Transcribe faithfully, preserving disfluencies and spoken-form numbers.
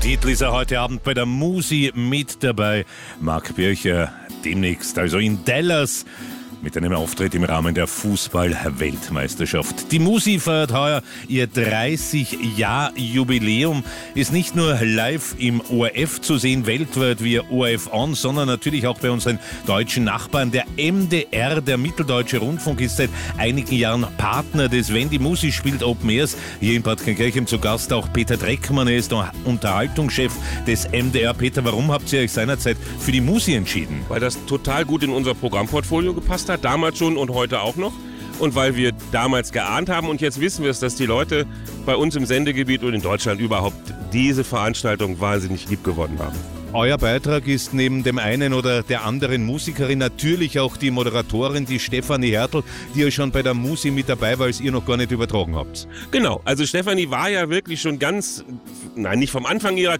Dietl ist er heute Abend bei der Musi mit dabei. Marc Bircher demnächst also in Dallas mit einem Auftritt im Rahmen der Fußball-Weltmeisterschaft. Die Musi feiert heuer ihr dreißig-Jahr-Jubiläum, ist nicht nur live im O R F zu sehen, weltweit via O R F On, sondern natürlich auch bei unseren deutschen Nachbarn. Der M D R, der Mitteldeutsche Rundfunk, ist seit einigen Jahren Partner des Wenn die Musi spielt Open Airs. Hier in Bad Kirchheim zu Gast auch Peter Dreckmann, er ist der Unterhaltungschef des M D R. Peter, warum habt ihr euch seinerzeit für die Musi entschieden? Weil das total gut in unser Programmportfolio gepasst hat, damals schon und heute auch noch. Und weil wir damals geahnt haben und jetzt wissen wir es, dass die Leute bei uns im Sendegebiet und in Deutschland überhaupt diese Veranstaltung wahnsinnig lieb gewonnen haben. Euer Beitrag ist neben dem einen oder der anderen Musikerin natürlich auch die Moderatorin, die Stefanie Hertel, die ja schon bei der Musi mit dabei war, als ihr noch gar nicht übertragen habt. Genau, also Stefanie war ja wirklich schon ganz, nein, nicht vom Anfang ihrer